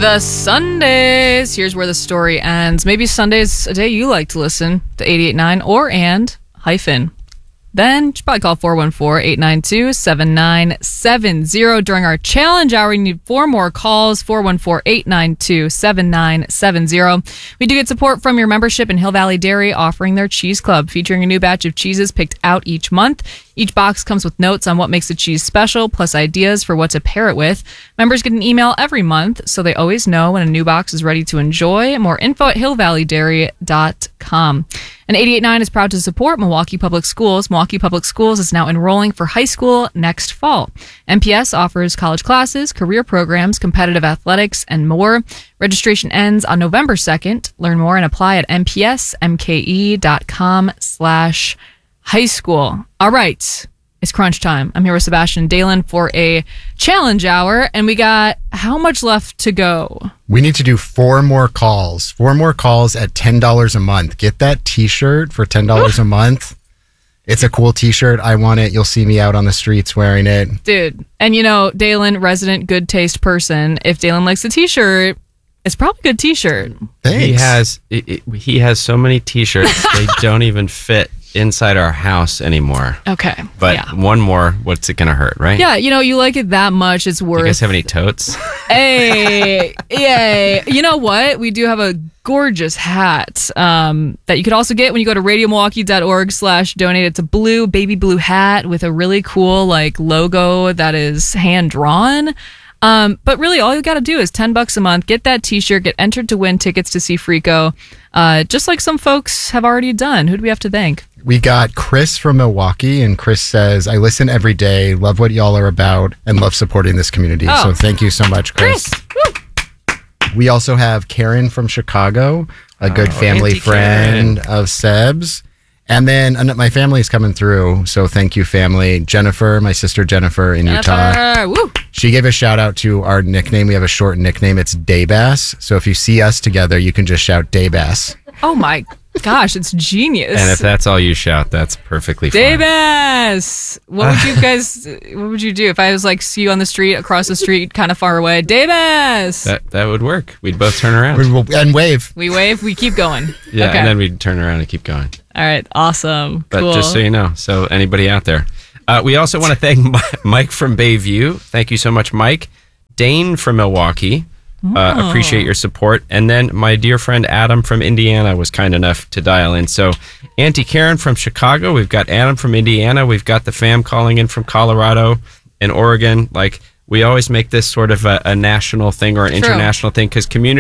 The Sundays. Here's where the story ends. Maybe Sunday's a day you like to listen to 88.9 or and hyphen. Then you should probably call 414-892-7970. During our challenge hour, you need 4 more calls, 414-892-7970. We do get support from your membership in Hill Valley Dairy, offering their cheese club, featuring a new batch of cheeses picked out each month. Each box comes with notes on what makes a cheese special, plus ideas for what to pair it with. Members get an email every month, so they always know when a new box is ready to enjoy. More info at hillvalleydairy.com. And 88.9 is proud to support Milwaukee Public Schools. Milwaukee Public Schools is now enrolling for high school next fall. MPS offers college classes, career programs, competitive athletics, and more. Registration ends on November 2nd. Learn more and apply at mpsmke.com/high school. All right. It's crunch time. I'm here with Sebastian Dalen for a challenge hour, and we got how much left to go? We need to do 4 more calls. 4 more calls at $10 a month. Get that t-shirt for $10 a month. It's a cool t-shirt. I want it. You'll see me out on the streets wearing it. Dude. And you know, Dalen, resident good taste person, if Dalen likes a t-shirt, it's probably a good t-shirt. Thanks. He has so many t-shirts, they don't even fit inside our house anymore. Okay. But yeah. One more, what's it going to hurt, right? Yeah, you know, you like it that much, it's worth... You guys have any totes? Hey, yay. You know what? We do have a gorgeous hat that you could also get when you go to radiomilwaukee.org/donate. It's a blue, baby blue hat with a really cool like logo that is hand-drawn. But really, all you got to do is $10 a month. Get that t-shirt. Get entered to win tickets to see Frico. Just like some folks have already done. Who do we have to thank? We got Chris from Milwaukee, and Chris says, I listen every day, love what y'all are about, and love supporting this community. Oh. So thank you so much, Chris. We also have Karen from Chicago, a good family friend of Seb's. And then my family's coming through, so thank you, family. Jennifer, my sister Jennifer in Utah. Woo. She gave a shout out to our nickname. We have a short nickname. It's Daybass. So if you see us together, you can just shout Daybass. Oh my gosh, it's genius. And if that's all you shout, that's perfectly fine. Davis! What would you do if I was like, see you on the street, across the street, kind of far away? Davis! That would work. We'd both turn around. And wave. We wave, we keep going. Yeah, okay. And then we'd turn around and keep going. All right, awesome. But cool. just so you know, so anybody out there. We also want to thank Mike from Bayview. Thank you so much, Mike. Dane from Milwaukee. Appreciate your support. And then my dear friend Adam from Indiana was kind enough to dial in. So Auntie Karen from Chicago. We've got Adam from Indiana. We've got the fam calling in from Colorado and Oregon. Like, we always make this sort of a national thing or an international thing because community